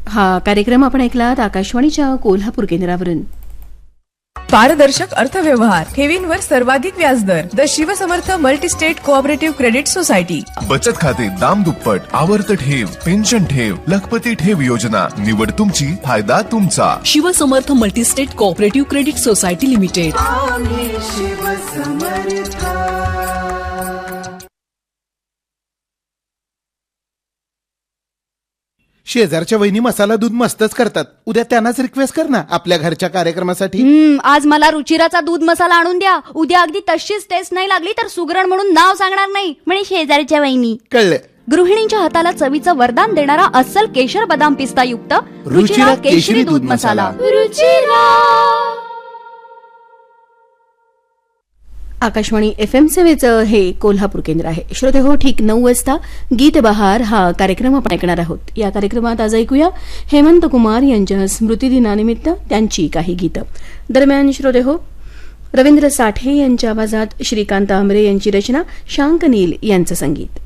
हा कार्यक्रम आपण ऐकलात आकाशवाणीच्या कोल्हापूर केंद्रावरून. पारदर्शक अर्थव्यवहार, ठेवींवर सर्वाधिक व्याजदर. The Shivsamarth multi-state cooperative credit society. बचत खाते दाम दुप्पट, आवर्त ठेव, पेन्शन ठेव, लखपती ठेव योजना. निवड तुमची, फायदा तुमचा. Shivsamarth multi-state cooperative credit society limited. शेजारच्या वहिनी मसाला दूध मस्तच करतात. उद्या त्यांनाच रिक्वेस्ट कर ना आपल्या घरच्या कार्यक्रमासाठी. आज मला रुचिराचा दूध मसाला आणून द्या. उद्या अगदी तशीच टेस्ट नाही लागली तर सुगरण म्हणून नाव सांगणार नाही म्हणे शेजारच्या वहिनी. कळलं. गृहिणींच्या हाताला चवीचं वरदान देणारा अस्सल केशर बदाम पिस्ता युक्त रुचिरा केशरी दूध मसाला. आकाशवाणी FM सेवेचं हे कोल्हापूर केंद्र आहे. श्रोते हो, ठीक 9 वाजता गीत बहार हा कार्यक्रम आपण ऐकणार आहोत. या कार्यक्रमात आज ऐकूया हेमंत कुमार यांच्या स्मृतिदिनानिमित्त त्यांची काही गीतं. दरम्यान श्रोते हो, रवींद्र साठे यांच्या आवाजात श्रीकांत आंबरे यांची रचना, शांक नील यांचं संगीत.